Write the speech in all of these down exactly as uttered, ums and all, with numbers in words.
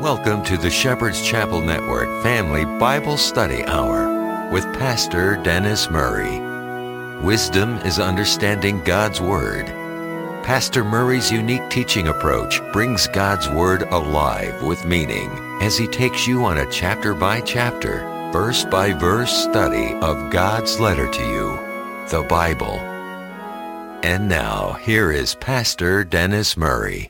Welcome to the Shepherd's Chapel Network Family Bible Study Hour with Pastor Dennis Murray. Wisdom is understanding God's Word. Pastor Murray's unique teaching approach brings God's Word alive with meaning as he takes you on a chapter-by-chapter, verse-by-verse study of God's letter to you, the Bible. And now, here is Pastor Dennis Murray.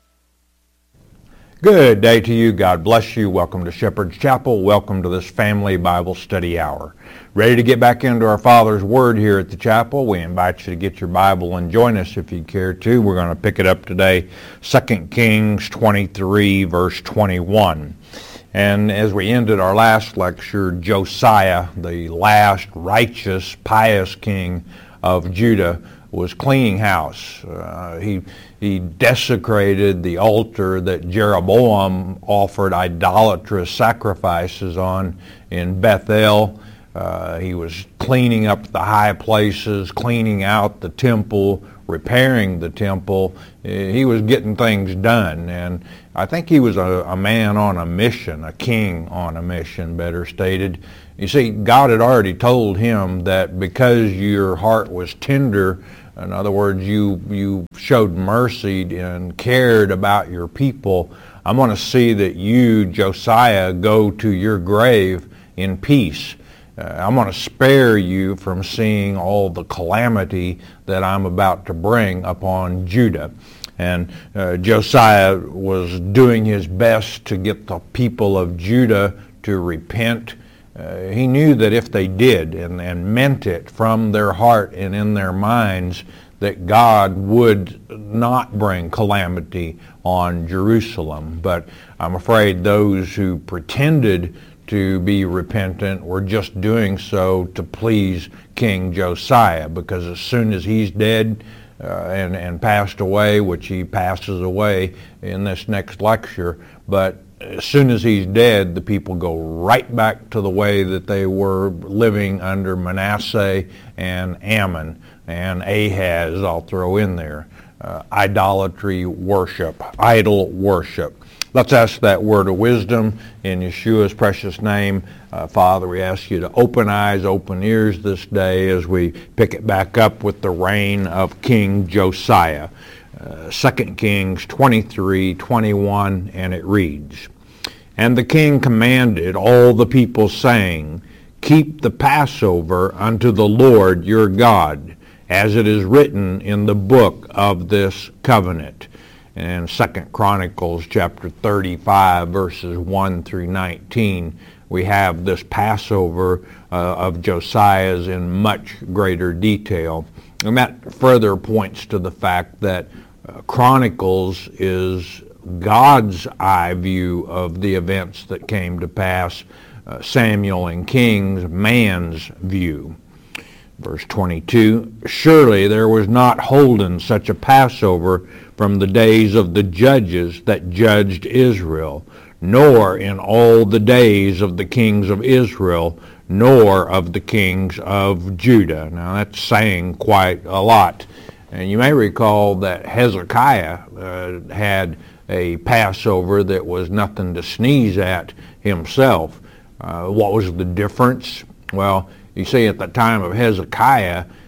Good day to you. God bless you. Welcome to Shepherd's Chapel. Welcome to this Family Bible Study Hour. Ready to get back into our Father's Word here at the chapel? We invite you to get your Bible and join us if you care to. We're going to pick it up today, Second Kings twenty-three, verse twenty-one. And as we ended our last lecture, Josiah, the last righteous, pious king of Judah, was cleaning house. Uh, he he desecrated the altar that Jeroboam offered idolatrous sacrifices on in Bethel. Uh, he was cleaning up the high places, cleaning out the temple, repairing the temple. Uh, he was getting things done, and I think he was a, a man on a mission, a king on a mission, better stated. You see, God had already told him that because your heart was tender, in other words, you you showed mercy and cared about your people, I'm going to see that you, Josiah, go to your grave in peace. Uh, I'm going to spare you from seeing all the calamity that I'm about to bring upon Judah. And uh, Josiah was doing his best to get the people of Judah to repent. Uh, he knew that if they did and, and meant it from their heart and in their minds, that God would not bring calamity on Jerusalem. But I'm afraid those who pretended to be repentant were just doing so to please King Josiah, because as soon as he's dead uh, and, and passed away, which he passes away in this next lecture, but as soon as he's dead, the people go right back to the way that they were living under Manasseh and Ammon and Ahaz, I'll throw in there. Uh, idolatry worship, idol worship. Let's ask that word of wisdom in Yeshua's precious name. Uh, Father, we ask you to open eyes, open ears this day as we pick it back up with the reign of King Josiah. Uh, Second Kings twenty-three twenty-one, and it reads, "And the king commanded all the people, saying, Keep the Passover unto the Lord your God, as it is written in the book of this covenant." And Second Chronicles chapter thirty-five, verses one through nineteen, we have this Passover uh, of Josiah's in much greater detail. And that further points to the fact that uh, Chronicles is God's eye view of the events that came to pass. Uh, Samuel and Kings, man's view. Verse twenty-two, "Surely there was not holden such a Passover from the days of the judges that judged Israel, nor in all the days of the kings of Israel, nor of the kings of Judah." Now that's saying quite a lot. And you may recall that Hezekiah uh, had a Passover that was nothing to sneeze at himself. Uh, what was the difference? Well, you see, at the time of Hezekiah, uh,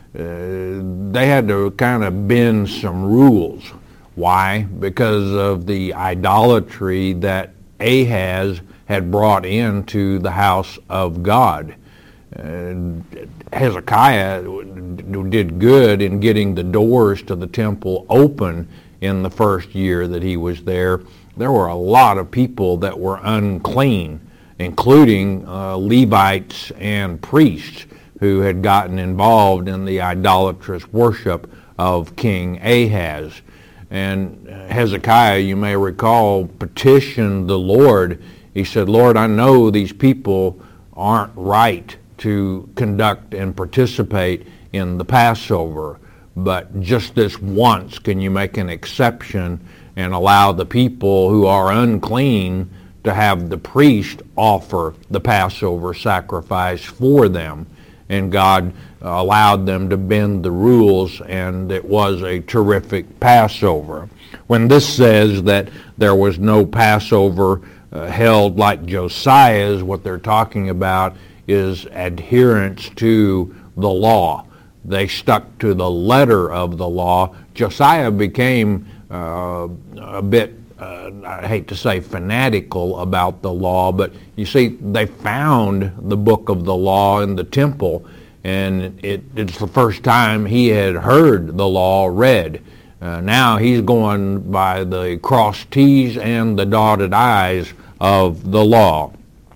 they had to kind of bend some rules. Why? Because of the idolatry that Ahaz had brought into the house of God. Uh, Hezekiah did good in getting the doors to the temple open in the first year that he was there. There were a lot of people that were unclean, including uh, Levites and priests who had gotten involved in the idolatrous worship of King Ahaz. And Hezekiah, you may recall, petitioned the Lord. He said, "Lord, I know these people aren't right to conduct and participate in the Passover, but just this once, can you make an exception and allow the people who are unclean to have the priest offer the Passover sacrifice for them?" And God allowed them to bend the rules, and it was a terrific Passover. When this says that there was no Passover uh, held like Josiah's, what they're talking about is adherence to the law. They stuck to the letter of the law. Josiah became uh, a bit, uh, I hate to say fanatical about the law, but you see, they found the book of the law in the temple, and it, it's the first time he had heard the law read. Uh, now he's going by the crossed T's and the dotted I's of the law,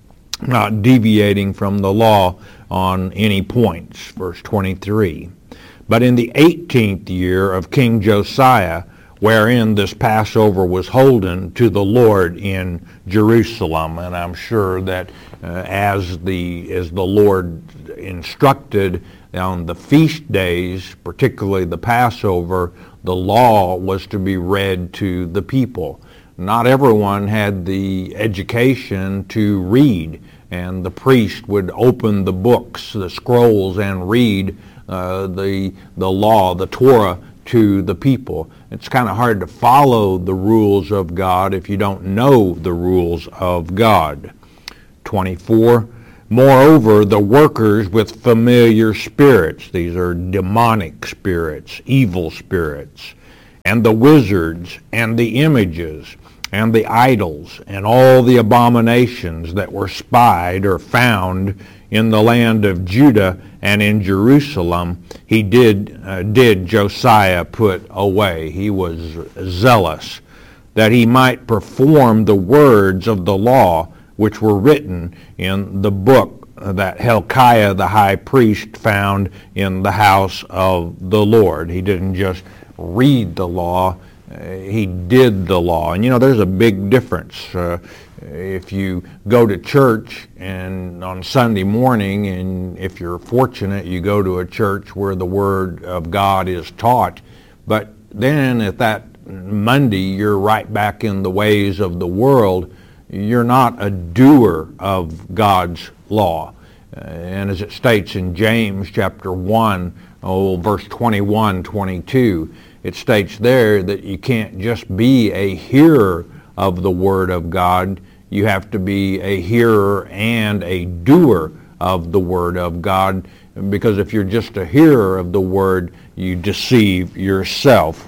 not deviating from the law on any points. Verse twenty-three. But in the eighteenth year of King Josiah, wherein this Passover was holden to the Lord in Jerusalem, and I'm sure that uh, as the as the Lord instructed on the feast days, particularly the Passover, the law was to be read to the people. Not everyone had the education to read, and the priest would open the books, the scrolls, and read uh, the the law, the Torah, to the people. It's kind of hard to follow the rules of God if you don't know the rules of God. twenty-four. Moreover, the workers with familiar spirits, these are demonic spirits, evil spirits, and the wizards, and the images, and the idols, and all the abominations that were spied or found in the land of Judah and in Jerusalem, he did uh, did Josiah put away. He was zealous, that he might perform the words of the law which were written in the book that Hilkiah the high priest found in the house of the Lord. He didn't just read the law, uh, he did the law. And you know, there's a big difference. Uh, if you go to church and on Sunday morning, and if you're fortunate, you go to a church where the Word of God is taught, but then at that Monday you're right back in the ways of the world, you're not a doer of God's law. Uh, and as it states in James chapter one, oh, verse twenty-one, twenty-two, it states there that you can't just be a hearer of the Word of God, you have to be a hearer and a doer of the Word of God, because if you're just a hearer of the Word, you deceive yourself.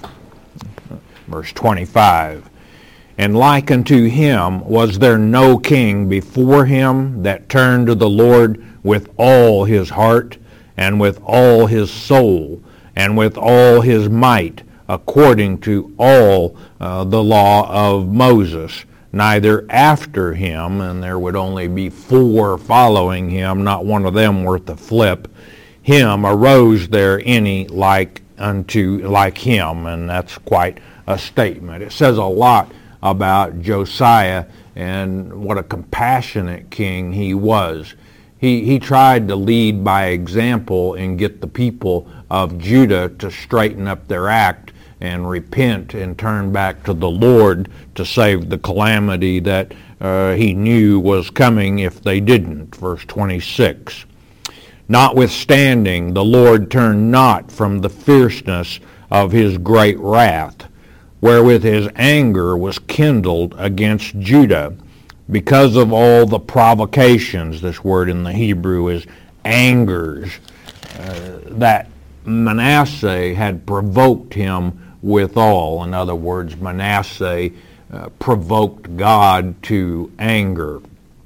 Verse twenty-five. And like unto him was there no king before him that turned to the Lord with all his heart, and with all his soul, and with all his might, according to all uh, the law of Moses. Neither after him, and there would only be four following him, not one of them worth a flip, him arose there any like unto like him, and that's quite a statement. It says a lot about Josiah and what a compassionate king he was. He, he tried to lead by example and get the people of Judah to straighten up their act and repent and turn back to the Lord to save the calamity that uh, he knew was coming if they didn't. Verse twenty-six. Notwithstanding, the Lord turned not from the fierceness of his great wrath, wherewith his anger was kindled against Judah, because of all the provocations, this word in the Hebrew is angers, uh, that Manasseh had provoked him withal. In other words, Manasseh uh, provoked God to anger.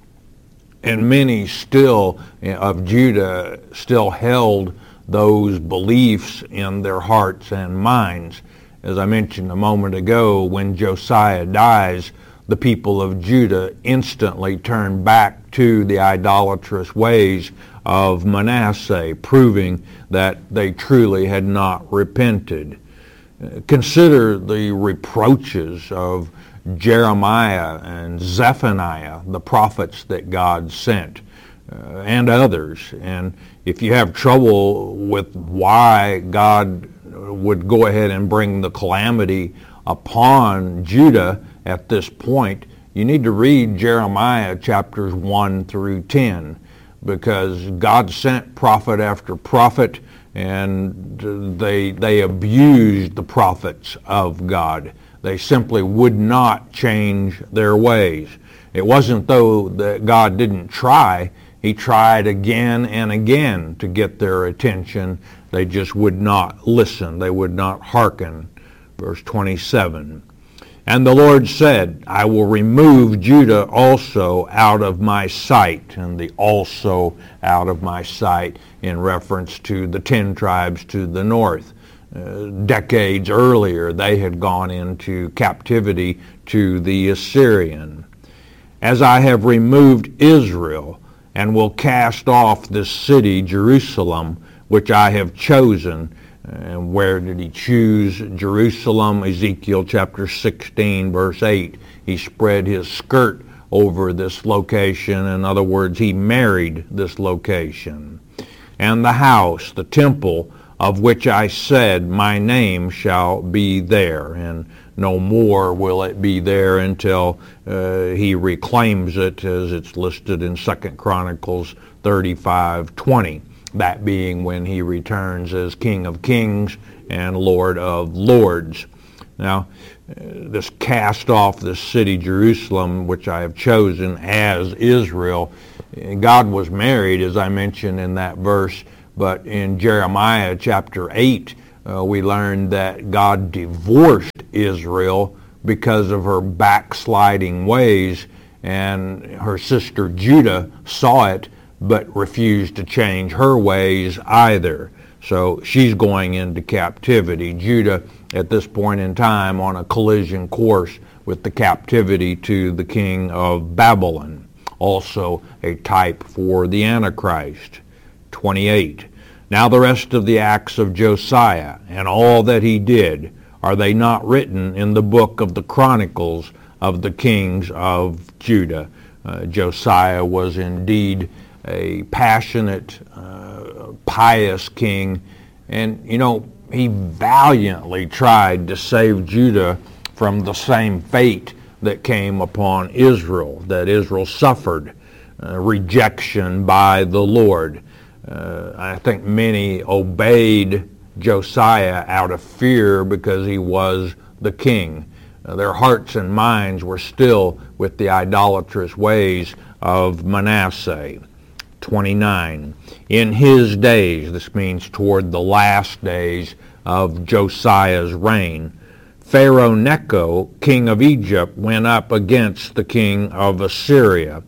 And many still of Judah still held those beliefs in their hearts and minds. As I mentioned a moment ago, when Josiah dies, the people of Judah instantly turn back to the idolatrous ways of Manasseh, proving that they truly had not repented. Consider the reproaches of Jeremiah and Zephaniah, the prophets that God sent, uh, and others. And if you have trouble with why God would go ahead and bring the calamity upon Judah at this point, you need to read Jeremiah chapters one through ten, because God sent prophet after prophet, and they they abused the prophets of God. They simply would not change their ways. It wasn't though that God didn't try. He tried again and again to get their attention. They just would not listen. They would not hearken. Verse twenty-seven. And the Lord said, I will remove Judah also out of my sight. And the also out of my sight in reference to the ten tribes to the north. Uh, decades earlier, they had gone into captivity to the Assyrian. As I have removed Israel, and will cast off this city, Jerusalem, which I have chosen. And where did he choose Jerusalem? Ezekiel chapter sixteen, verse eight. He spread his skirt over this location. In other words, he married this location. And the house, the temple, of which I said, my name shall be there. And no more will it be there until uh, he reclaims it, as it's listed in Second Chronicles thirty-five twenty. That being when he returns as King of Kings and Lord of Lords. Now, uh, this cast off this city, Jerusalem, which I have chosen as Israel. God was married, as I mentioned in that verse, but in Jeremiah chapter eight, uh, we learned that God divorced Israel because of her backsliding ways, and her sister Judah saw it, but refused to change her ways either. So she's going into captivity. Judah, at this point in time, on a collision course with the captivity to the king of Babylon, also a type for the Antichrist. twenty-eight. Now the rest of the acts of Josiah and all that he did, are they not written in the book of the Chronicles of the kings of Judah? Uh, Josiah was indeed a passionate, uh, pious king, and you know, he valiantly tried to save Judah from the same fate that came upon Israel, that Israel suffered, uh, rejection by the Lord. Uh, I think many obeyed Josiah out of fear because he was the king. Uh, their hearts and minds were still with the idolatrous ways of Manasseh. twenty-nine. In his days, this means toward the last days of Josiah's reign, Pharaoh Necho, king of Egypt, went up against the king of Assyria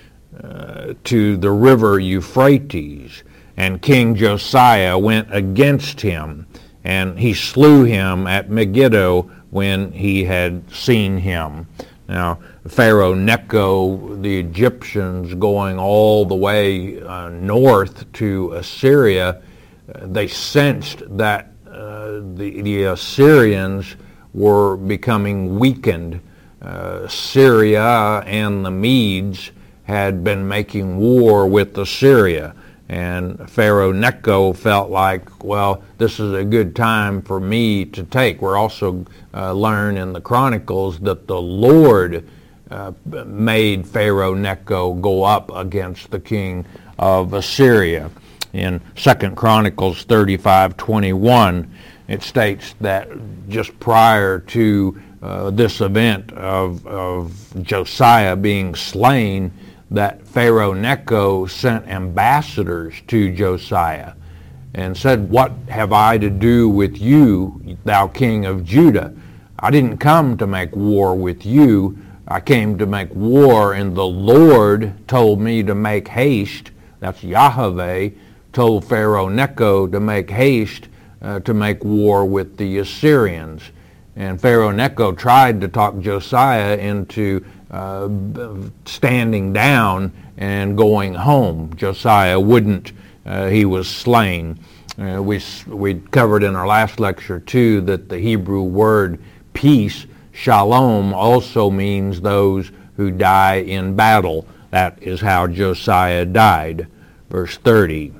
uh, to the river Euphrates, and King Josiah went against him, and he slew him at Megiddo when he had seen him. Now, Pharaoh Necho, the Egyptians going all the way uh, north to Assyria, uh, they sensed that uh, the, the Assyrians were becoming weakened. Uh, Syria and the Medes had been making war with Assyria. And Pharaoh Necho felt like, well, this is a good time for me to take. We're also uh, learn in the Chronicles that the Lord uh, made Pharaoh Necho go up against the king of Assyria. In Second Chronicles thirty-five twenty-one, it states that just prior to uh, this event of, of Josiah being slain, that Pharaoh Necho sent ambassadors to Josiah and said, what have I to do with you, thou king of Judah? I didn't come to make war with you. I came to make war, and the Lord told me to make haste. That's Yahweh told Pharaoh Necho to make haste uh, to make war with the Assyrians. And Pharaoh Necho tried to talk Josiah into uh, standing down and going home. Josiah wouldn't. Uh, he was slain. Uh, we we covered in our last lecture too that the Hebrew word peace, shalom, also means those who die in battle. That is how Josiah died. Verse thirty.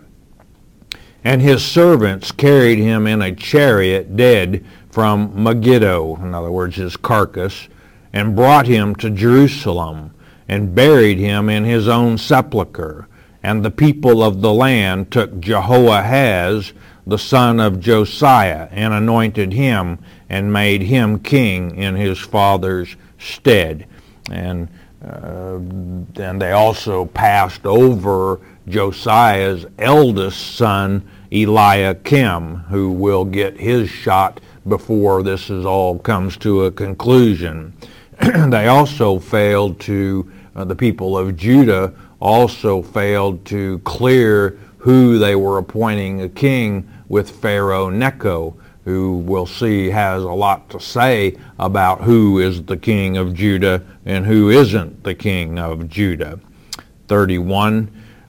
And his servants carried him in a chariot dead from Megiddo, in other words, his carcass, and brought him to Jerusalem, and buried him in his own sepulchre. And the people of the land took Jehoahaz, the son of Josiah, and anointed him, and made him king in his father's stead. And uh, and they also passed over Josiah's eldest son, Eliakim, who will get his shot before this is all comes to a conclusion. They also failed to, uh, the people of Judah also failed to clear who they were appointing a king with Pharaoh Necho, who we'll see has a lot to say about who is the king of Judah and who isn't the king of Judah. thirty-one.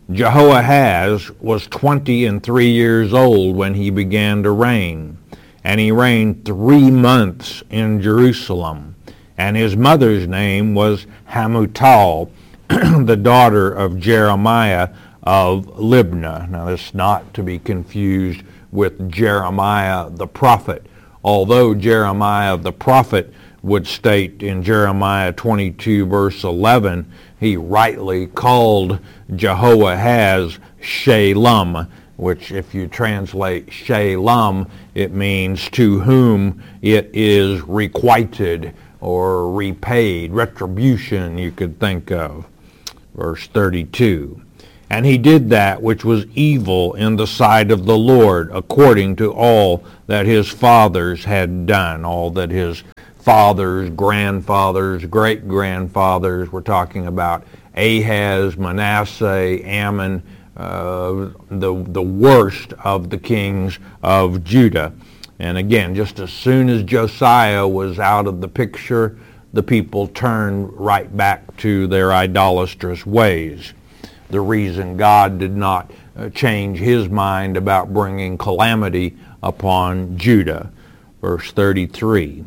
Jehoahaz was twenty and three years old when he began to reign, and he reigned three months in Jerusalem. And his mother's name was Hamutal, the daughter of Jeremiah of Libnah. Now, this is not to be confused with Jeremiah the prophet, although Jeremiah the prophet would state in Jeremiah twenty-two verse eleven, he rightly called Jehoahaz Shalom, which if you translate Shalom, it means to whom it is requited or repaid, retribution you could think of. Verse thirty-two. And he did that which was evil in the sight of the Lord, according to all that his fathers had done, all that his fathers, grandfathers, great-grandfathers, we're talking about Ahaz, Manasseh, Ammon, uh, the, the worst of the kings of Judah. And again, just as soon as Josiah was out of the picture, the people turned right back to their idolatrous ways. The reason God did not uh, change his mind about bringing calamity upon Judah. Verse thirty-three.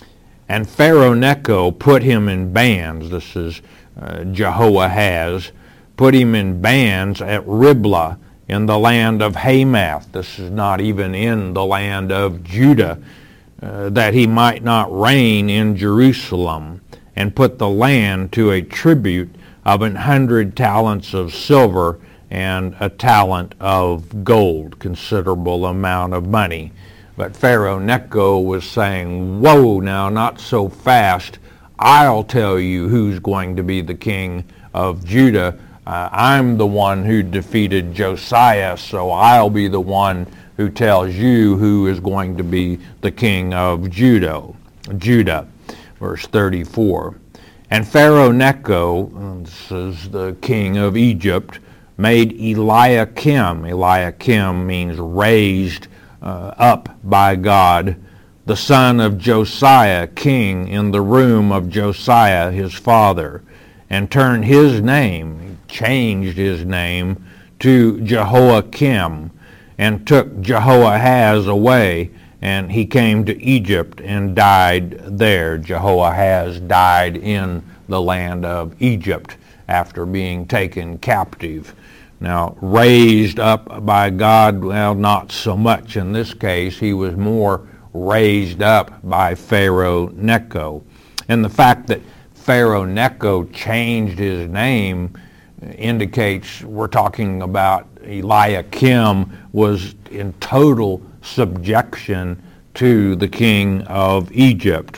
And Pharaoh Necho put him in bands, this is uh, Jehoahaz, put him in bands at Riblah in the land of Hamath. This is not even in the land of Judah, uh, that he might not reign in Jerusalem, and put the land to a tribute of an hundred talents of silver and a talent of gold, considerable amount of money. But Pharaoh Necho was saying, whoa, now not so fast. I'll tell you who's going to be the king of Judah. Uh, I'm the one who defeated Josiah, so I'll be the one who tells you who is going to be the king of Judah. Judah, verse thirty-four. And Pharaoh Necho, this is the king of Egypt, made Eliakim, Eliakim means raised uh, up by God, the son of Josiah, king in the room of Josiah his father, and turned his name, changed his name to Jehoiakim, and took Jehoahaz away, and he came to Egypt and died there. Jehoahaz died in the land of Egypt after being taken captive. Now, raised up by God, well, not so much in this case. He was more raised up by Pharaoh Necho. And the fact that Pharaoh Necho changed his name indicates we're talking about Eliakim was in total subjection to the king of Egypt.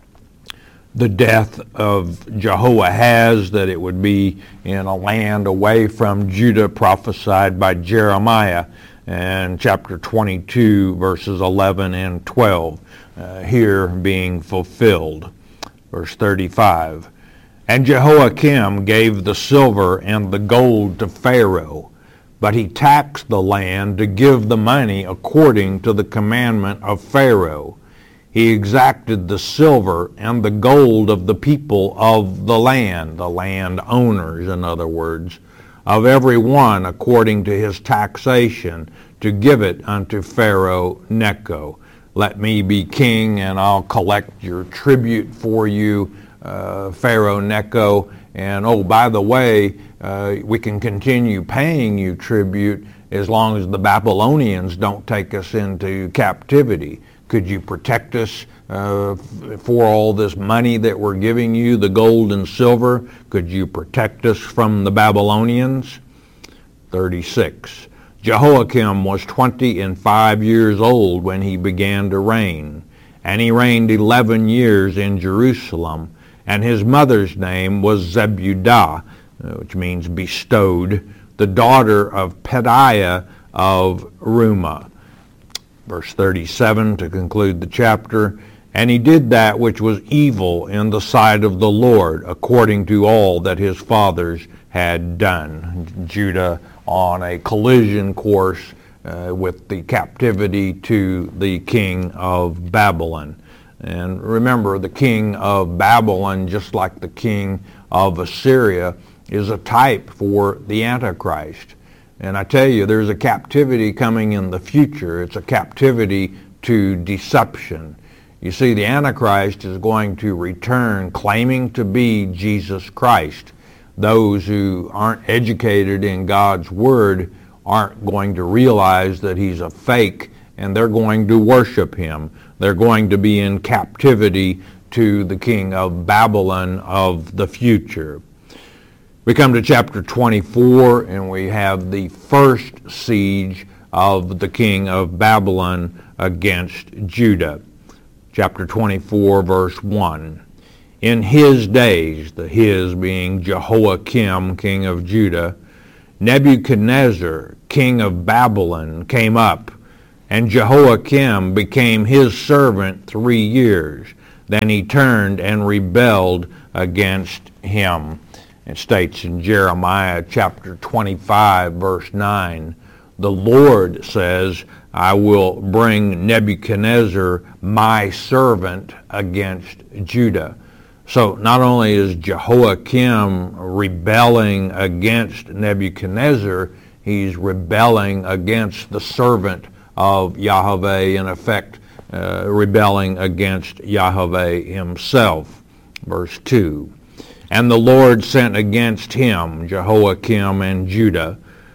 The death of Jehoahaz, that it would be in a land away from Judah, prophesied by Jeremiah in chapter twenty-two, verses eleven and twelve, uh, here being fulfilled. Verse thirty-five. And Jehoiakim gave the silver and the gold to Pharaoh, but he taxed the land to give the money according to the commandment of Pharaoh. He exacted the silver and the gold of the people of the land, the land owners, in other words, of every one according to his taxation, to give it unto Pharaoh Necho. Let me be king, and I'll collect your tribute for you, uh, Pharaoh Necho. And oh, by the way, uh, we can continue paying you tribute as long as the Babylonians don't take us into captivity. Could you protect us uh, for all this money that we're giving you, the gold and silver? Could you protect us from the Babylonians? thirty-six. Jehoiakim was twenty and five years old when he began to reign, and he reigned eleven years in Jerusalem. And his mother's name was Zebudah, which means bestowed, the daughter of Pedaiah of Rumah. Verse thirty-seven to conclude the chapter. And he did that which was evil in the sight of the Lord, according to all that his fathers had done. Judah on a collision course uh, with the captivity to the king of Babylon. And remember, the king of Babylon, just like the king of Assyria, is a type for the Antichrist. And I tell you, there's a captivity coming in the future. It's a captivity to deception. You see, the Antichrist is going to return claiming to be Jesus Christ. Those who aren't educated in God's Word aren't going to realize that he's a fake, and they're going to worship him. They're going to be in captivity to the king of Babylon of the future. We come to chapter twenty-four, and we have the first siege of the king of Babylon against Judah. Chapter twenty-four, verse one. In his days, the his being Jehoiakim, king of Judah, Nebuchadnezzar, king of Babylon, came up, and Jehoiakim became his servant three years. Then he turned and rebelled against him. It states in Jeremiah chapter twenty-five, verse nine, the Lord says, I will bring Nebuchadnezzar, my servant, against Judah. So not only is Jehoiakim rebelling against Nebuchadnezzar, he's rebelling against the servant of Yahweh, in effect, uh, rebelling against Yahweh himself. Verse two. And the Lord sent against him, Jehoiakim and Judah,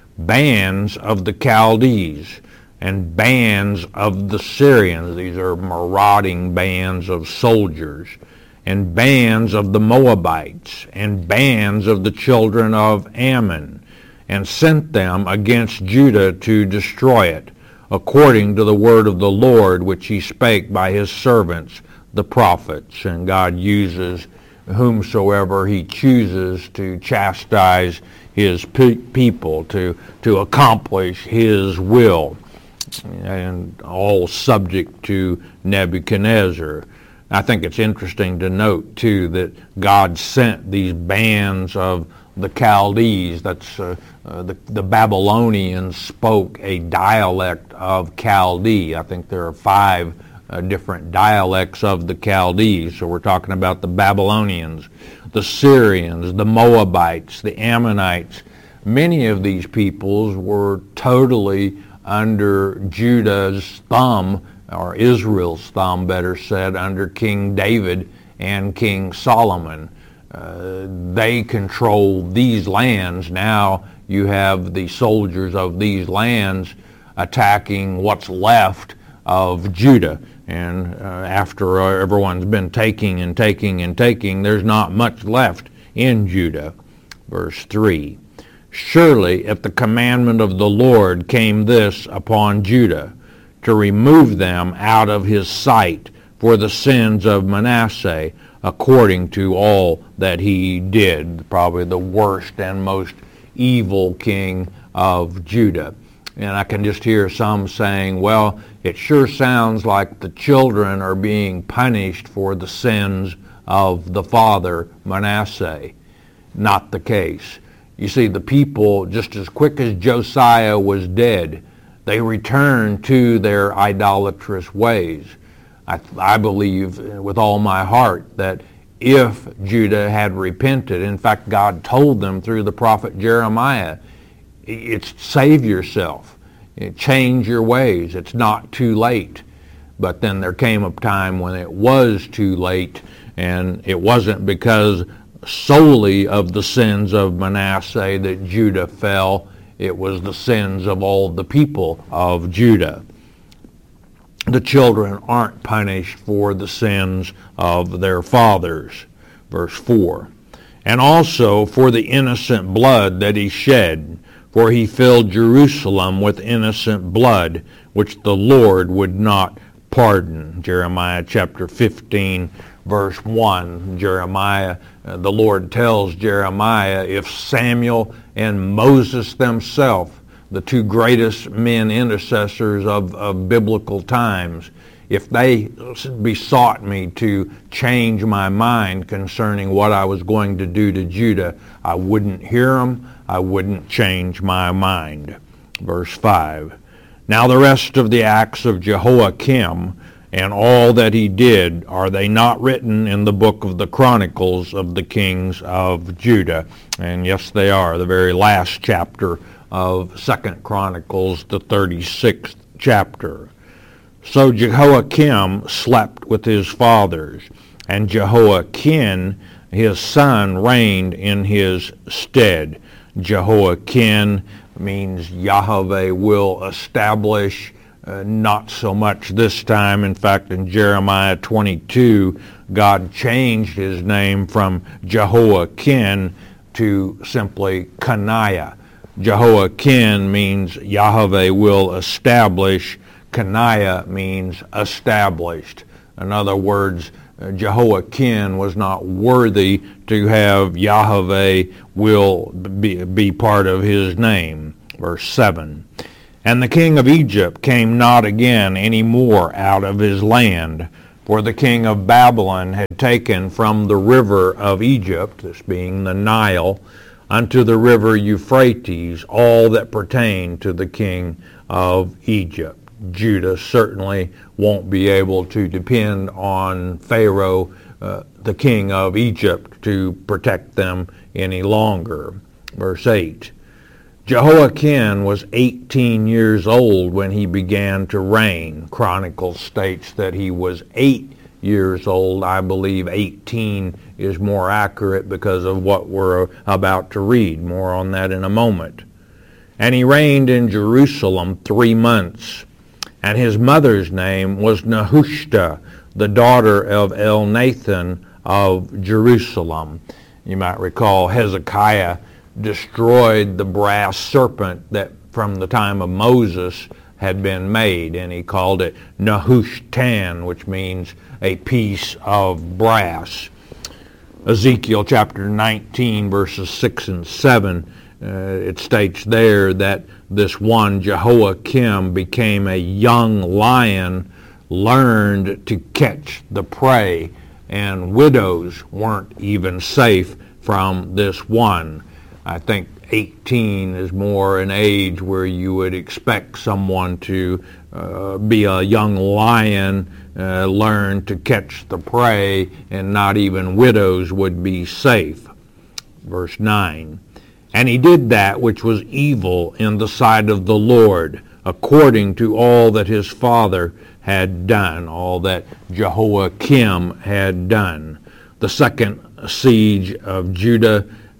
bands of the Chaldees and bands of the Syrians. These are marauding bands of soldiers. And bands of the Moabites, and bands of the children of Ammon, and sent them against Judah to destroy it, according to the word of the Lord which he spake by his servants, the prophets. And God uses whomsoever he chooses to chastise his pe- people, to, to accomplish his will, and all subject to Nebuchadnezzar. I think it's interesting to note, too, that God sent these bands of the Chaldees. That's uh, uh, the, the Babylonians spoke a dialect of Chaldee. I think there are five uh, different dialects of the Chaldees. So we're talking about the Babylonians, the Syrians, the Moabites, the Ammonites. Many of these peoples were totally under Judah's thumb, or Israel's thumb, better said, under King David and King Solomon. Uh, they control these lands. Now you have the soldiers of these lands attacking what's left of Judah. And uh, after uh, everyone's been taking and taking and taking, there's not much left in Judah. Verse three. Surely at the commandment of the Lord came this upon Judah, to remove them out of his sight for the sins of Manasseh, according to all that he did. Probably the worst and most evil king of Judah. And I can just hear some saying, well, it sure sounds like the children are being punished for the sins of the father, Manasseh. Not the case. You see, the people, just as quick as Josiah was dead, they returned to their idolatrous ways. I, I believe with all my heart that if Judah had repented, in fact, God told them through the prophet Jeremiah, it's save yourself, change your ways, it's not too late. But then there came a time when it was too late, and it wasn't because solely of the sins of Manasseh that Judah fell. It was the sins of all the people of Judah. The children aren't punished for the sins of their fathers. Verse four. And also for the innocent blood that he shed, for he filled Jerusalem with innocent blood, which the Lord would not pardon. Jeremiah chapter fifteen, verse one. Jeremiah, uh, the Lord tells Jeremiah, if Samuel and Moses themselves, the two greatest men intercessors of, of biblical times, if they besought me to change my mind concerning what I was going to do to Judah, I wouldn't hear them, I wouldn't change my mind. Verse five. Now the rest of the acts of Jehoiakim and all that he did, are they not written in the book of the Chronicles of the kings of Judah? And yes, they are. The very last chapter of Second Chronicles, the thirty-sixth chapter. So Jehoiakim slept with his fathers, and Jehoiachin, his son, reigned in his stead. Jehoiachin means Yahweh will establish, uh, not so much this time. In fact, in Jeremiah twenty-two, God changed his name from Jehoiachin to simply Coniah. Jehoiachin means Yahweh will establish. Coniah means established. In other words, uh, Jehoiachin was not worthy to have Yahweh will be, be part of his name. Verse seven. And the king of Egypt came not again any more out of his land, for the king of Babylon had taken from the river of Egypt, this being the Nile, unto the river Euphrates all that pertained to the king of Egypt. Judah certainly won't be able to depend on Pharaoh, uh, the king of Egypt, to protect them any longer. Verse eight. Jehoiachin was eighteen years old when he began to reign. Chronicles states that he was eight years old. I believe eighteen is more accurate because of what we're about to read. More on that in a moment. And he reigned in Jerusalem three months. And his mother's name was Nehushta, the daughter of Elnathan of Jerusalem. You might recall Hezekiah destroyed the brass serpent that from the time of Moses had been made, and he called it Nehushtan, which means a piece of brass. Ezekiel chapter nineteen, verses six and seven, uh, it states there that this one Jehoiakim became a young lion, learned to catch the prey, and widows weren't even safe from this one. I think eighteen is more an age where you would expect someone to uh, be a young lion, uh, learn to catch the prey, and not even widows would be safe. Verse nine. And he did that which was evil in the sight of the Lord, according to all that his father had done, all that Jehoiakim had done. The second siege of Judah, uh,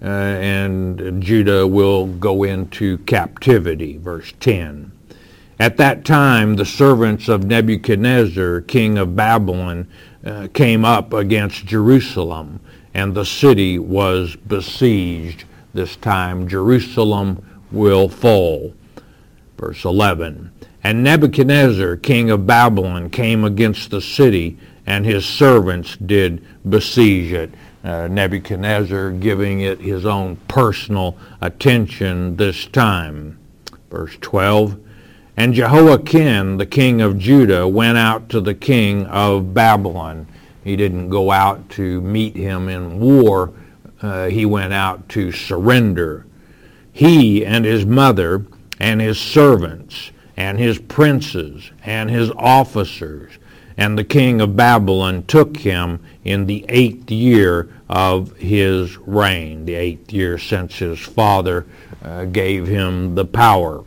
and Judah will go into captivity. Verse ten. At that time the servants of Nebuchadnezzar, king of Babylon, uh, came up against Jerusalem, and the city was besieged. This time Jerusalem will fall. Verse eleven. And Nebuchadnezzar, king of Babylon, came against the city, and his servants did besiege it. Uh, Nebuchadnezzar giving it his own personal attention this time. Verse twelve. And Jehoiachin, the king of Judah, went out to the king of Babylon. He didn't go out to meet him in war. Uh, he went out to surrender. He and his mother and his servants and his princes and his officers, and the king of Babylon took him in the eighth year of his reign, the eighth year since his father uh, gave him the power.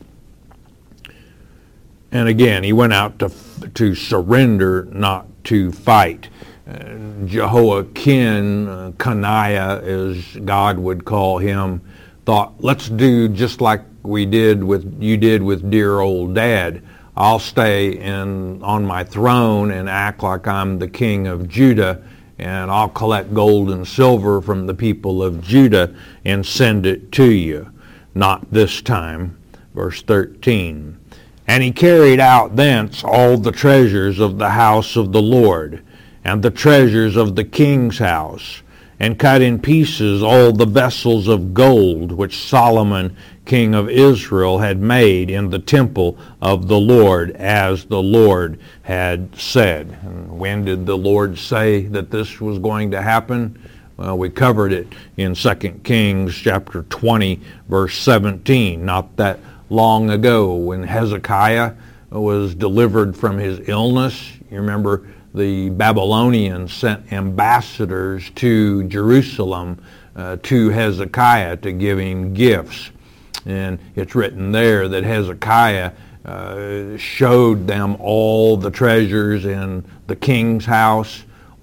And again, he went out to to surrender, not to fight. Uh, Jehoiachin, uh, Coniah, as God would call him, thought, let's do just like we did with you did with dear old Dad. I'll stay in on my throne and act like I'm the king of Judah, and I'll collect gold and silver from the people of Judah and send it to you. Not this time. Verse thirteen. And he carried out thence all the treasures of the house of the Lord, and the treasures of the king's house, and cut in pieces all the vessels of gold which Solomon king of Israel had made in the temple of the Lord, as the Lord had said. And when did the Lord say that this was going to happen? Well, we covered it in Second Kings chapter twenty, verse seventeen, not that long ago, when Hezekiah was delivered from his illness. You remember the Babylonians sent ambassadors to Jerusalem uh, to Hezekiah to give him gifts. And it's written there that Hezekiah uh, showed them all the treasures in the king's house,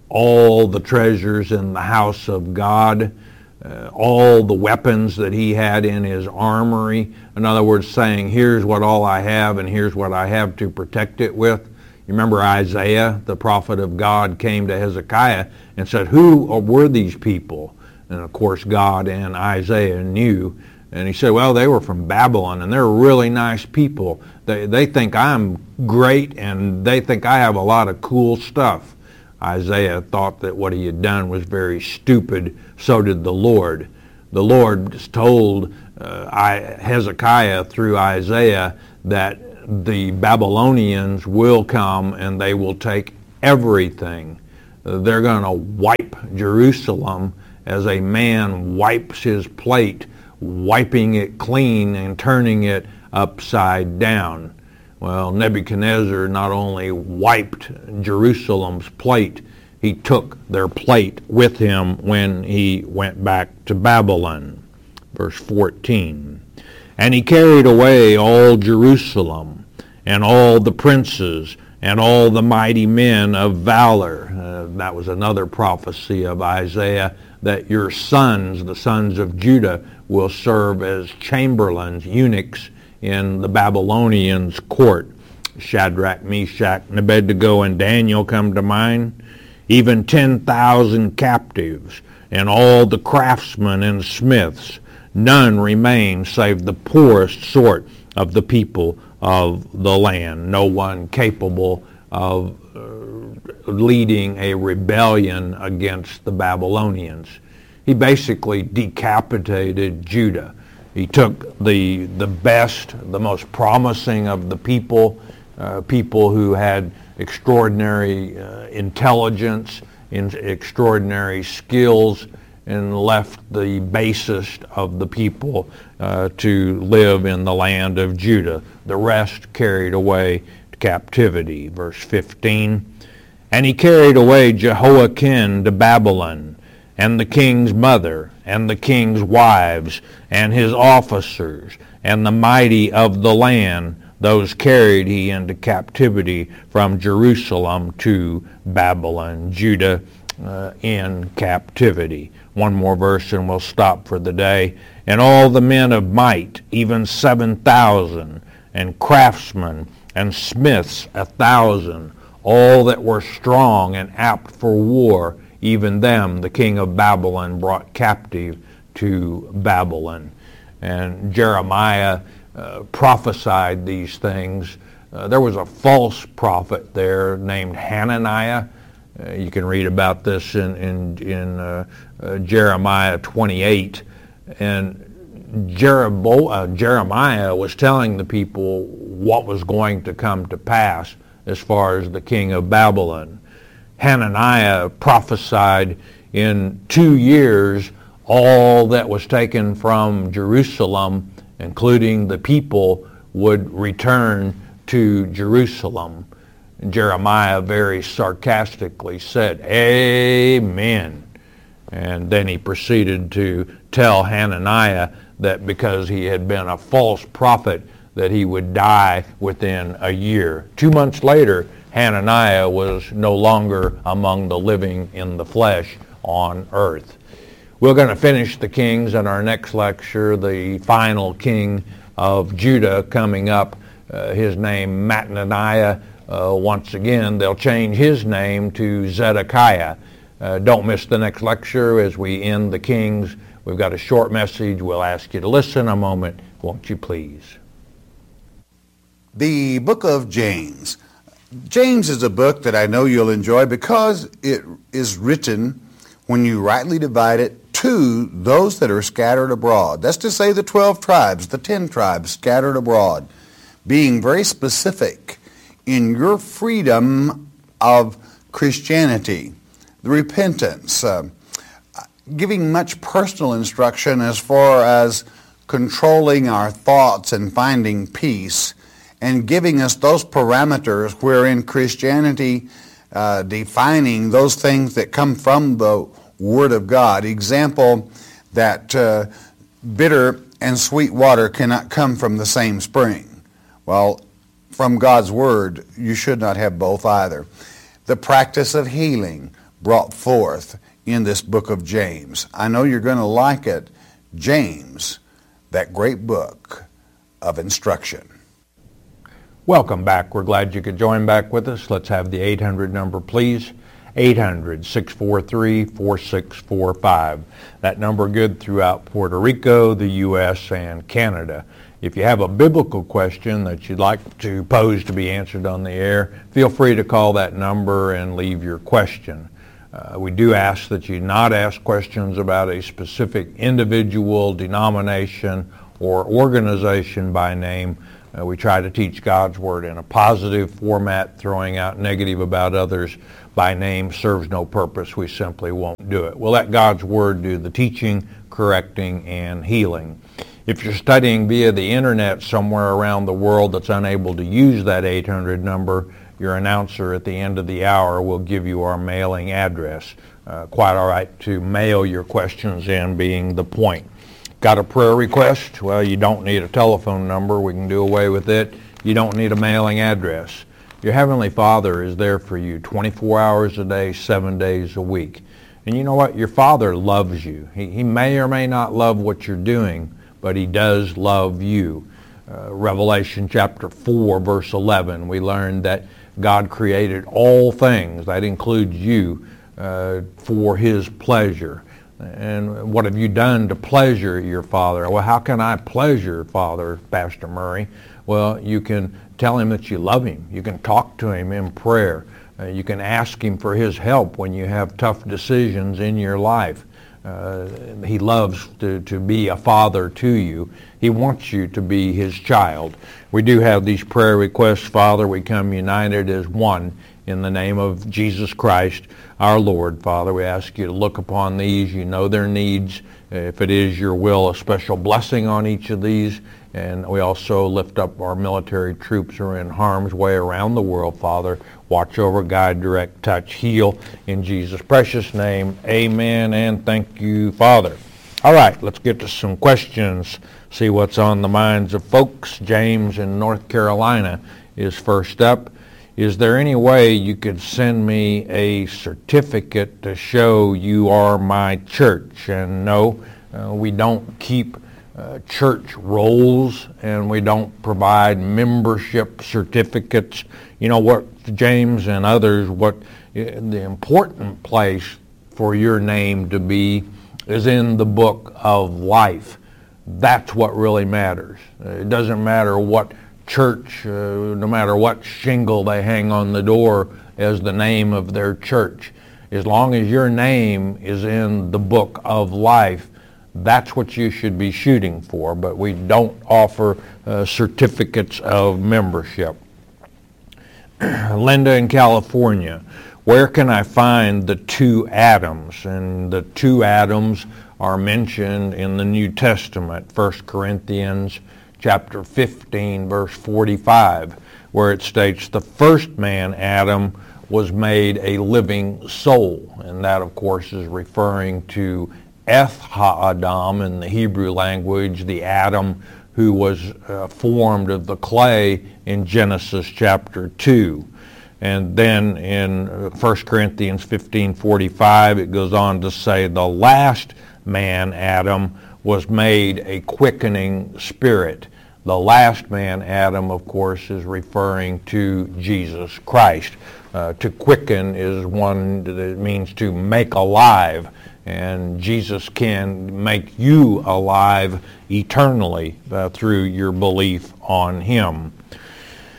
all the treasures in the house of God, uh, all the weapons that he had in his armory. In other words, saying, here's what all I have and here's what I have to protect it with. You remember Isaiah, the prophet of God, came to Hezekiah and said, who were these people? And of course, God and Isaiah knew. And he said, well, they were from Babylon, and they're really nice people. They, they think I'm great, and they think I have a lot of cool stuff. Isaiah thought that what he had done was very stupid. So did the Lord. The Lord told uh, I, Hezekiah through Isaiah that the Babylonians will come and they will take everything. Uh, they're going to wipe Jerusalem as a man wipes his plate, wiping it clean and turning it upside down. Well, Nebuchadnezzar not only wiped Jerusalem's plate, he took their plate with him when he went back to Babylon. Verse fourteen. And he carried away all Jerusalem, and all the princes, and all the mighty men of valor. Uh, that was another prophecy of Isaiah, that your sons, the sons of Judah, will serve as chamberlains, eunuchs, in the Babylonians' court. Shadrach, Meshach, and Abednego, and Daniel come to mind. Even ten thousand captives, and all the craftsmen and smiths. None remain save the poorest sort of the people of the land. No one capable of uh, leading a rebellion against the Babylonians. He basically decapitated Judah. He took the the best, the most promising of the people, uh, people who had extraordinary uh, intelligence, in extraordinary skills, and left the basest of the people uh, to live in the land of Judah. The rest carried away to captivity. Verse fifteen, and he carried away Jehoiakim to Babylon, and the king's mother, and the king's wives, and his officers, and the mighty of the land. Those carried he into captivity from Jerusalem to Babylon. Judah uh, in captivity. One more verse and we'll stop for the day. And all the men of might, even seven thousand, and craftsmen and smiths a thousand, all that were strong and apt for war, even them the king of Babylon brought captive to Babylon. And Jeremiah uh, prophesied these things. Uh, there was a false prophet there named Hananiah. Uh, you can read about this in, in, in uh, uh, Jeremiah twenty-eight. And Jerobo- uh, Jeremiah was telling the people what was going to come to pass as far as the king of Babylon. Hananiah prophesied in two years all that was taken from Jerusalem, including the people, would return to Jerusalem. And Jeremiah very sarcastically said, Amen. And then he proceeded to tell Hananiah that because he had been a false prophet, that he would die within a year. Two months later, Hananiah was no longer among the living in the flesh on earth. We're going to finish the kings in our next lecture, the final king of Judah coming up, uh, his name Mattaniah. Uh, once again, they'll change his name to Zedekiah. Uh, don't miss the next lecture as we end the kings. We've got a short message. We'll ask you to listen a moment, won't you please? The book of James. James is a book that I know you'll enjoy because it is written, when you rightly divide it, to those that are scattered abroad. That's to say the twelve tribes, the ten tribes scattered abroad, being very specific in your freedom of Christianity, the repentance, uh, giving much personal instruction as far as controlling our thoughts and finding peace, and giving us those parameters wherein Christianity uh, defining those things that come from the Word of God. Example, that uh, bitter and sweet water cannot come from the same spring. Well, from God's Word, you should not have both either. The practice of healing brought forth in this book of James. I know you're going to like it. James, that great book of instruction. Welcome back. We're glad you could join back with us. Let's have the eight hundred number, please. eight hundred, six four three, four six four five. That number good throughout Puerto Rico, the U S, and Canada. If you have a biblical question that you'd like to pose to be answered on the air, feel free to call that number and leave your question. Uh, we do ask that you not ask questions about a specific individual, denomination, or organization by name. Uh, we try to teach God's Word in a positive format. Throwing out negative about others by name serves no purpose. We simply won't do it. We'll let God's Word do the teaching, correcting, and healing. If you're studying via the internet somewhere around the world that's unable to use that eight hundred number, your announcer at the end of the hour will give you our mailing address. Uh, quite all right to mail your questions in, being the point. Got a prayer request? Well, you don't need a telephone number. We can do away with it. You don't need a mailing address. Your Heavenly Father is there for you twenty-four hours a day, seven days a week. And you know what? Your Father loves you. He, he may or may not love what you're doing, but He does love you. Uh, Revelation chapter four, verse eleven, we learned that God created all things, that includes you, uh, for His pleasure. And what have you done to pleasure your Father? Well, how can I pleasure Father, Pastor Murray? Well, you can tell Him that you love Him. You can talk to Him in prayer. Uh, you can ask Him for His help when you have tough decisions in your life. Uh, he loves to, to be a father to you. He wants you to be His child. We do have these prayer requests, Father. We come united as one in the name of Jesus Christ, our Lord. Father, we ask you to look upon these. You know their needs. If it is your will, a special blessing on each of these. And we also lift up our military troops who are in harm's way around the world, Father. Watch over, guide, direct, touch, heal. In Jesus' precious name, amen, and thank you, Father. All right, let's get to some questions, see what's on the minds of folks. James in North Carolina is first up. Is there any way you could send me a certificate to show you are my church? And no, uh, we don't keep uh, church rolls, and we don't provide membership certificates. You know what, James and others, what the important place for your name to be is in the book of life. That's what really matters. It doesn't matter what church, uh, no matter what shingle they hang on the door as the name of their church. As long as your name is in the book of life, that's what you should be shooting for. But we don't offer uh, certificates of membership. Linda in California, where can I find the two Adams? And the two Adams are mentioned in the New Testament, First Corinthians chapter fifteen, verse forty-five, where it states the first man, Adam, was made a living soul. And that, of course, is referring to Eth HaAdam in the Hebrew language, the Adam who was uh, formed of the clay in Genesis chapter two. And then in First Corinthians fifteen forty-five, it goes on to say the last man, Adam, was made a quickening spirit. The last man, Adam, of course, is referring to Jesus Christ. Uh, to quicken is one that means to make alive, and Jesus can make you alive eternally uh, through your belief on Him.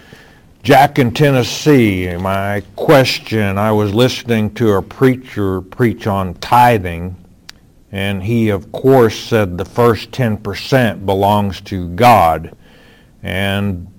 Jack in Tennessee, my question, I was listening to a preacher preach on tithing, and he, of course, said the first ten percent belongs to God, and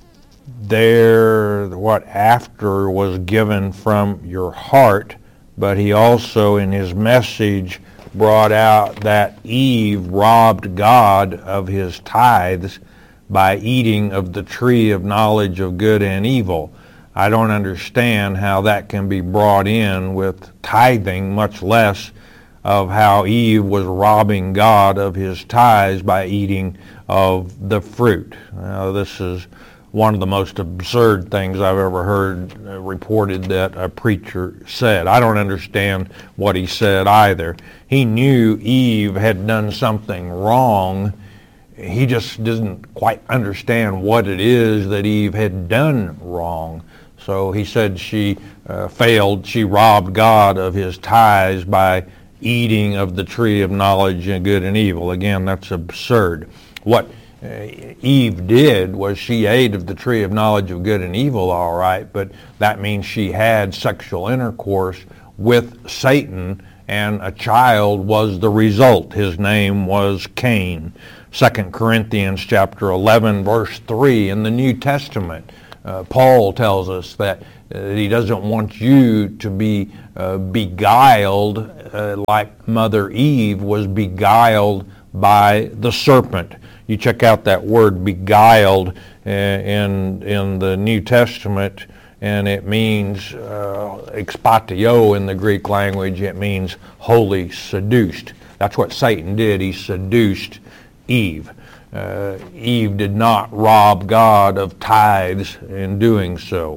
there, what after was given from your heart, but he also, in his message, brought out that Eve robbed God of his tithes by eating of the tree of knowledge of good and evil. I don't understand how that can be brought in with tithing, much less of how Eve was robbing God of his tithes by eating of the fruit. Now, this is one of the most absurd things I've ever heard uh, reported that a preacher said. I don't understand what he said either. He knew Eve had done something wrong. He just didn't quite understand what it is that Eve had done wrong. So he said she uh, failed, she robbed God of his tithes by eating of the tree of knowledge of good and evil. Again, that's absurd. What uh, Eve did was she ate of the tree of knowledge of good and evil, all right, but that means she had sexual intercourse with Satan, and a child was the result. His name was Cain. Second Corinthians chapter eleven, verse three in the New Testament, uh, Paul tells us that uh, he doesn't want you to be uh, beguiled uh, like Mother Eve was beguiled by the serpent. You check out that word beguiled uh, in, in the New Testament, and it means uh, expatio in the Greek language. It means wholly seduced. That's what Satan did. He seduced Eve. Uh, Eve did not rob God of tithes in doing so.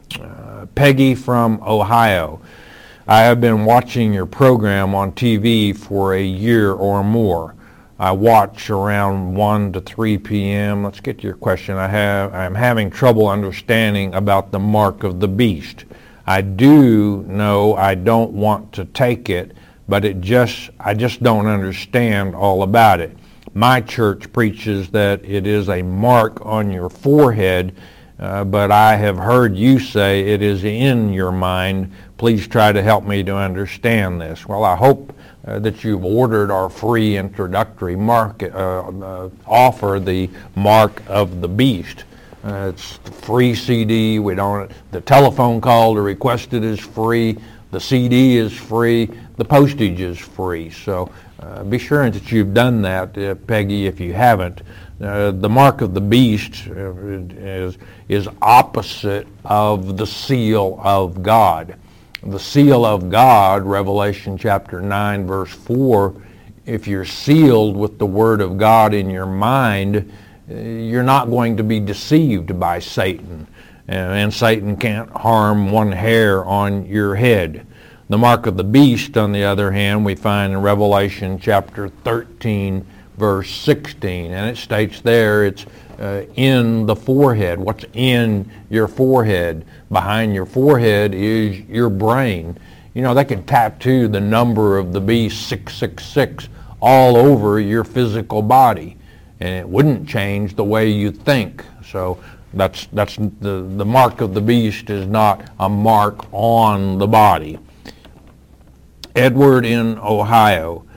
Uh, Peggy from Ohio. I have been watching your program on T V for a year or more. I watch around one to three p.m. Let's get to your question. I have, I'm having trouble understanding about the mark of the beast. I do know I don't want to take it, but it just I just don't understand all about it. My church preaches that it is a mark on your forehead, uh, but I have heard you say it is in your mind. Please try to help me to understand this. Well, I hope uh, that you've ordered our free introductory mark, uh, uh, offer, the Mark of the Beast. Uh, it's the free C D. We don't. The telephone call to request it is free. The C D is free. The postage is free. So uh, be sure that you've done that, uh, Peggy, if you haven't. Uh, the mark of the beast uh, is, is opposite of the seal of God. The seal of God, Revelation chapter nine, verse four, if you're sealed with the word of God in your mind, uh, you're not going to be deceived by Satan. And, and Satan can't harm one hair on your head. The mark of the beast, on the other hand, we find in Revelation chapter thirteen, verse sixteen, and it states there it's uh, in the forehead. What's in your forehead? Behind your forehead is your brain. You know, they can tattoo the number of the beast, six six six, all over your physical body, and it wouldn't change the way you think. So that's that's the, the mark of the beast is not a mark on the body. Edward in Ohio,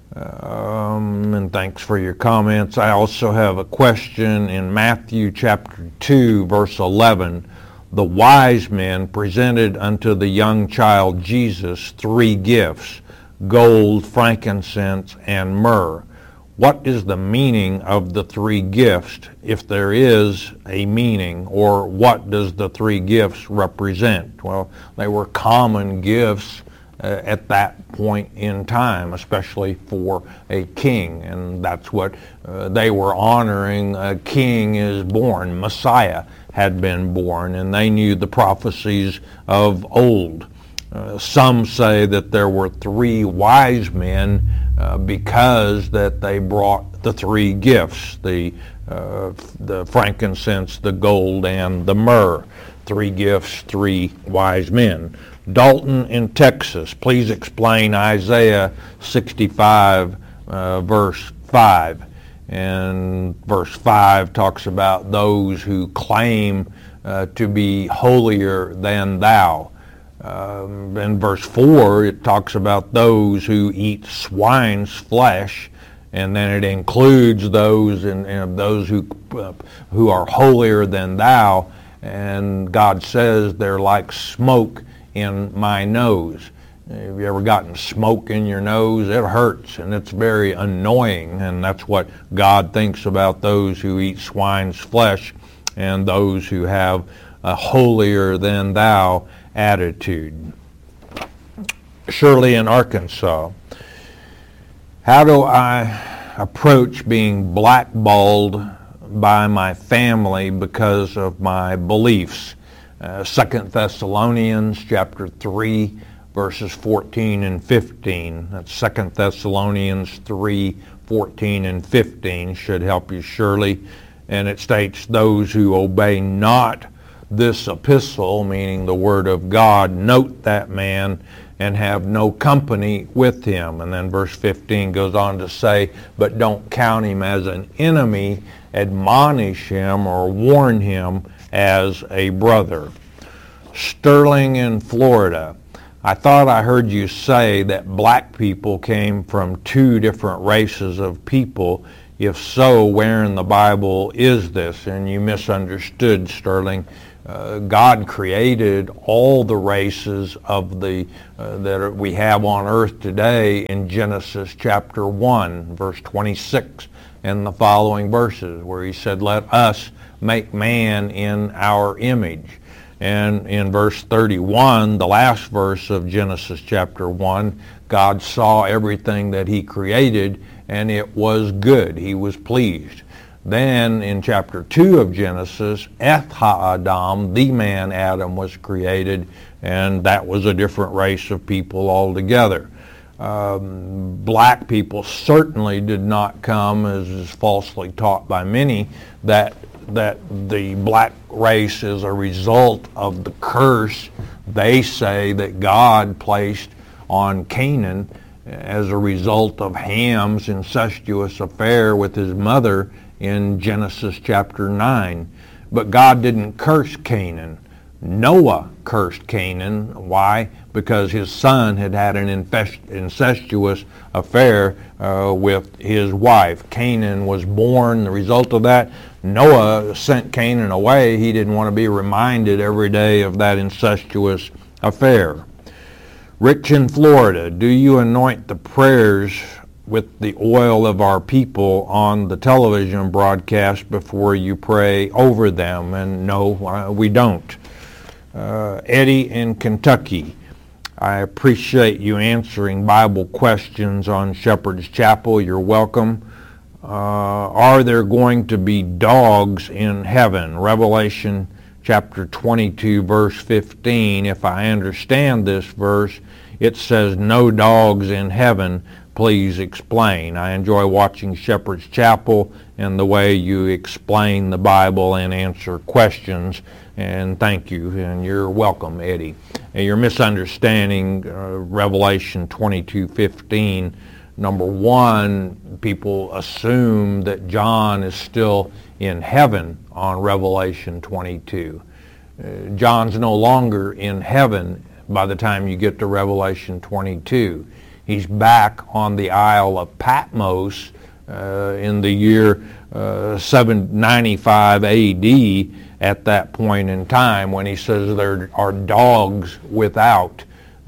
um, and thanks for your comments. I also have a question in Matthew chapter two, verse eleven. The wise men presented unto the young child Jesus three gifts, gold, frankincense, and myrrh. What is the meaning of the three gifts, if there is a meaning, or what does the three gifts represent? Well, they were common gifts Uh, at that point in time, especially for a king, and that's what uh, they were honoring. A king is born, Messiah had been born, and they knew the prophecies of old. Uh, some say that there were three wise men uh, because that they brought the three gifts, the uh, the frankincense, the gold, and the myrrh. Three gifts, three wise men. Dalton in Texas, please explain Isaiah sixty-five, uh, verse five. And verse five talks about those who claim uh, to be holier than thou. Um, in verse four, it talks about those who eat swine's flesh, and then it includes those and, and those who uh, who are holier than thou. And God says they're like smoke in my nose. Have you ever gotten smoke in your nose? It hurts, and it's very annoying, and that's what God thinks about those who eat swine's flesh and those who have a holier than thou attitude. Shirley in Arkansas. How do I approach being blackballed by my family because of my beliefs? Uh, Second Thessalonians chapter three, verses fourteen and fifteen. That's Second Thessalonians three, fourteen and fifteen should help you, Shirley. And it states, those who obey not this epistle, meaning the word of God, note that man and have no company with him. And then verse fifteen goes on to say, but don't count him as an enemy, admonish him or warn him as a brother. Sterling in Florida. I thought I heard you say that black people came from two different races of people. If so, where in the Bible is this? And you misunderstood, Sterling. Uh, God created all the races of the uh, that we have on earth today in Genesis chapter one, verse twenty-six, and the following verses, where he said, let us make man in our image. And in verse thirty-one, the last verse of Genesis chapter one, God saw everything that he created, and it was good. He was pleased. Then in chapter two of Genesis, Eth HaAdam, the man Adam, was created, and that was a different race of people altogether. Um, black people certainly did not come, as is falsely taught by many, that that the black race is a result of the curse they say that God placed on Canaan as a result of Ham's incestuous affair with his mother in Genesis chapter nine. But God didn't curse Canaan. Noah cursed Canaan. Why? Because his son had had an incestuous affair uh, with his wife. Canaan was born. The result of that, Noah sent Canaan away. He didn't want to be reminded every day of that incestuous affair. Rich in Florida, do you anoint the prayers with the oil of our people on the television broadcast before you pray over them? And no, we don't. Uh, Eddie in Kentucky, I appreciate you answering Bible questions on Shepherd's Chapel. You're welcome. Uh, are there going to be dogs in heaven? Revelation chapter twenty-two, verse fifteen. If I understand this verse, it says no dogs in heaven. Please explain. I enjoy watching Shepherd's Chapel and the way you explain the Bible and answer questions. And thank you, and you're welcome, Eddie. And you're misunderstanding uh, Revelation twenty-two fifteen. Number one, people assume that John is still in heaven on Revelation twenty-two. Uh, John's no longer in heaven by the time you get to Revelation twenty-two. He's back on the Isle of Patmos uh, in the year uh, seven ninety-five A D at that point in time when he says there are dogs without.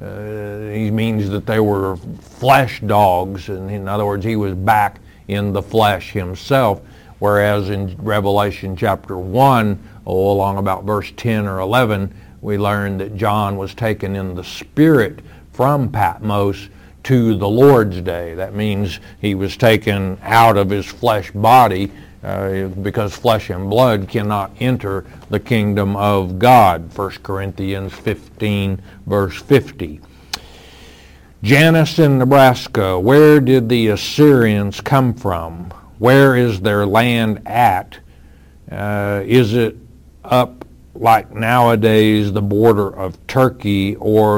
Uh, he means that they were flesh dogs, and in other words, he was back in the flesh himself, whereas in Revelation chapter one, oh, along about verse ten or eleven, we learn that John was taken in the spirit from Patmos to the Lord's day. That means he was taken out of his flesh body uh, because flesh and blood cannot enter the kingdom of God. First Corinthians fifteen, verse fifty. Janice in Nebraska, where did the Assyrians come from? Where is their land at? Uh, is it up like nowadays the border of Turkey or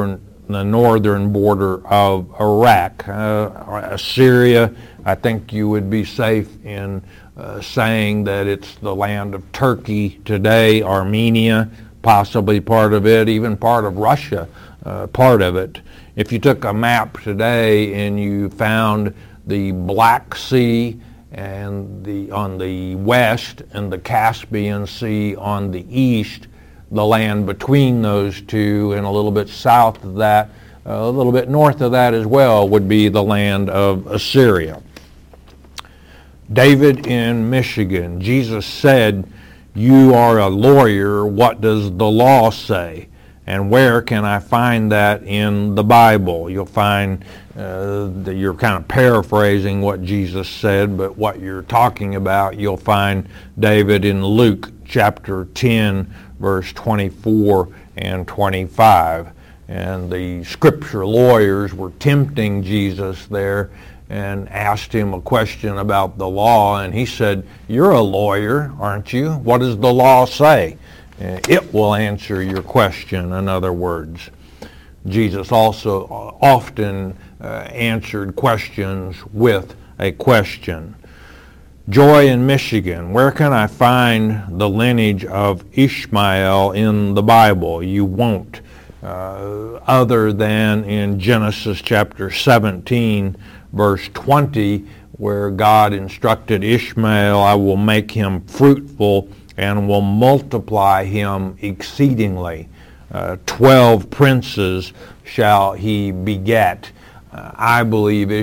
the northern border of Iraq. Uh, Assyria, I think you would be safe in uh, saying that it's the land of Turkey today, Armenia, possibly part of it, even part of Russia, uh, part of it. If you took a map today and you found the Black Sea and the on the west and the Caspian Sea on the east, the land between those two and a little bit south of that, uh, a little bit north of that as well, would be the land of Assyria. David in Michigan, Jesus said, "You are a lawyer, what does the law say?" And where can I find that in the Bible? You'll find uh, that you're kind of paraphrasing what Jesus said, but what you're talking about, you'll find David in Luke chapter ten, verse twenty-four and twenty-five. And the scripture lawyers were tempting Jesus there and asked him a question about the law, and he said, "You're a lawyer, aren't you? What does the law say?" It will answer your question, in other words. Jesus also often uh, answered questions with a question. Joy in Michigan, where can I find the lineage of Ishmael in the Bible? You won't, uh, other than in Genesis chapter seventeen, verse twenty, where God instructed Ishmael, "I will make him fruitful and will multiply him exceedingly. Uh, Twelve princes shall he beget." Uh, I believe